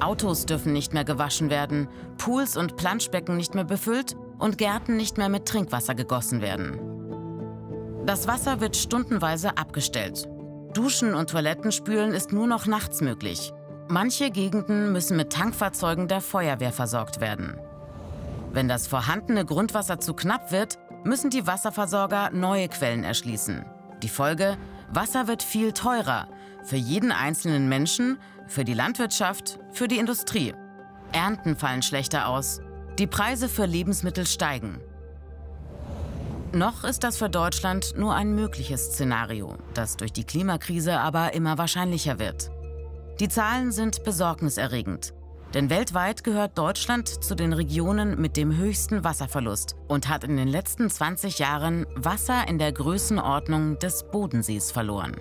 Autos dürfen nicht mehr gewaschen werden, Pools und Planschbecken nicht mehr befüllt und Gärten nicht mehr mit Trinkwasser gegossen werden. Das Wasser wird stundenweise abgestellt. Duschen und Toilettenspülen ist nur noch nachts möglich. Manche Gegenden müssen mit Tankfahrzeugen der Feuerwehr versorgt werden. Wenn das vorhandene Grundwasser zu knapp wird, müssen die Wasserversorger neue Quellen erschließen. Die Folge: Wasser wird viel teurer. Für jeden einzelnen Menschen, für die Landwirtschaft, für die Industrie. Ernten fallen schlechter aus. Die Preise für Lebensmittel steigen. Noch ist das für Deutschland nur ein mögliches Szenario, das durch die Klimakrise aber immer wahrscheinlicher wird. Die Zahlen sind besorgniserregend. Denn weltweit gehört Deutschland zu den Regionen mit dem höchsten Wasserverlust und hat in den letzten 20 Jahren Wasser in der Größenordnung des Bodensees verloren.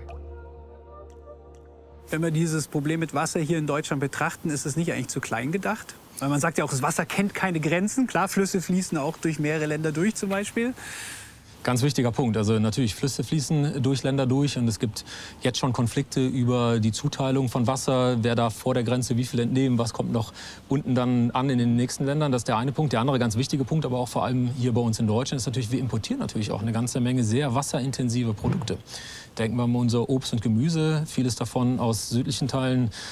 Wenn wir dieses Problem mit Wasser hier in Deutschland betrachten, ist es nicht eigentlich zu klein gedacht. Weil man sagt ja auch, das Wasser kennt keine Grenzen. Klar, Flüsse fließen auch durch mehrere Länder durch zum Beispiel. Ganz wichtiger Punkt. Also natürlich, Flüsse fließen durch Länder durch und es gibt jetzt schon Konflikte über die Zuteilung von Wasser. Wer darf vor der Grenze wie viel entnehmen? Was kommt noch unten dann an in den nächsten Ländern? Das ist der eine Punkt. Der andere ganz wichtige Punkt, aber auch vor allem hier bei uns in Deutschland, ist natürlich, wir importieren natürlich auch eine ganze Menge sehr wasserintensive Produkte. Denken wir an unser Obst und Gemüse, vieles davon aus südlichen Teilen